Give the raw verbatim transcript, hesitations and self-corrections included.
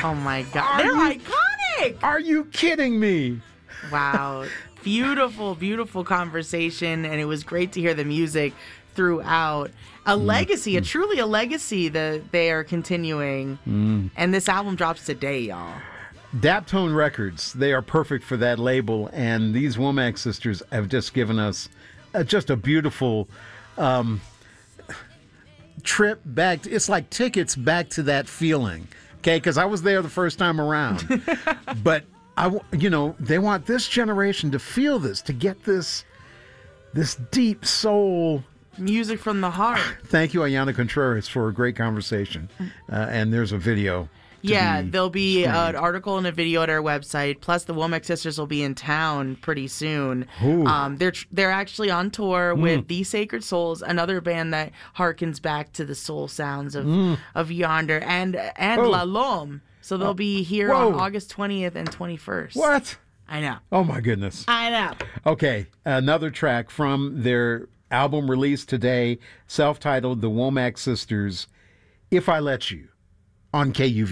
Oh my God. Are They're you- iconic. Are you kidding me? Wow. Beautiful, beautiful conversation. And it was great to hear the music throughout. A legacy, a truly a legacy that they are continuing. Mm. And this album drops today, y'all. Daptone Records, they are perfect for that label. And these Womack sisters have just given us uh, just a beautiful um, trip back. To, it's like tickets back to that feeling. Okay, because I was there the first time around. But, I, w- you know, they want this generation to feel this, to get this, this deep soul. Music from the heart. Thank you, Ayana Contreras, for a great conversation. Uh, and there's a video. Yeah, be there'll be streamed. an article and a video at our website. Plus, the Womack sisters will be in town pretty soon. Ooh. Um, they're tr- they're actually on tour Mm. with The Sacred Souls, another band that harkens back to the soul sounds of Mm. of Yonder, and and Oh. La Lome. So they'll be here Whoa. on August twentieth and twenty-first. What? I know. Oh, my goodness. I know. Okay, another track from their album released today, self-titled The Womack Sisters, If I Let You, on K U V.